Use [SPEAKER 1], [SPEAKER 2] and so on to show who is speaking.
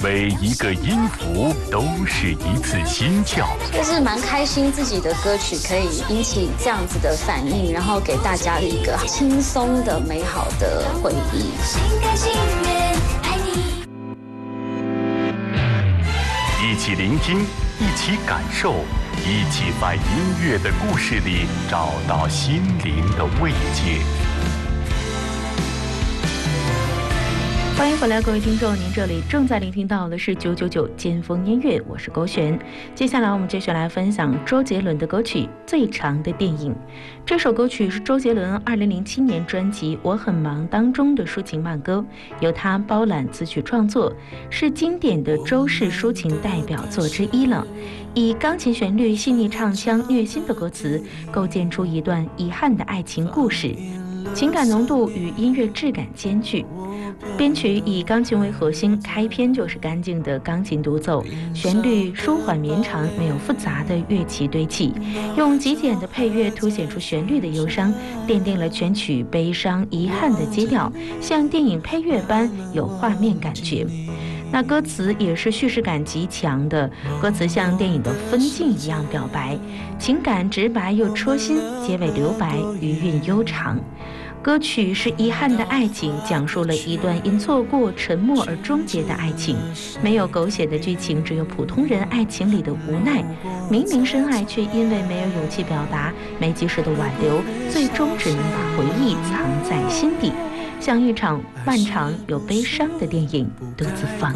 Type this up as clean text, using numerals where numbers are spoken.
[SPEAKER 1] 每一个音符都是一次心跳。
[SPEAKER 2] 就是蛮开心自己的歌曲可以引起这样子的反应，然后给大家一个轻松的美好的回忆。心甘情愿爱你，
[SPEAKER 1] 一起聆听，一起感受，一起在音乐的故事里找到心灵的慰藉。
[SPEAKER 3] 欢迎回来，各位听众，您这里正在聆听到的是999尖峰音乐，我是勾璇。接下来我们继续来分享周杰伦的歌曲《最长的电影》。这首歌曲是周杰伦2007年专辑《我很忙》当中的抒情慢歌，由他包揽词曲创作，是经典的周氏抒情代表作之一了。以钢琴旋律、细腻唱腔、虐心的歌词，构建出一段遗憾的爱情故事，情感浓度与音乐质感兼具。编曲以钢琴为核心，开篇就是干净的钢琴独奏，旋律舒缓绵长，没有复杂的乐器堆砌，用极简的配乐凸显出旋律的忧伤，奠定了全曲悲伤遗憾的基调，像电影配乐般有画面感觉。那歌词也是叙事感极强的，歌词像电影的分镜一样表白，情感直白又戳心，结尾留白，余韵悠长。歌曲是遗憾的爱情，讲述了一段因错过、沉默而终结的爱情，没有狗血的剧情，只有普通人爱情里的无奈。明明深爱，却因为没有勇气表达，没及时的挽留，最终只能把回忆藏在心底，像一场漫长又悲伤的电影，独自放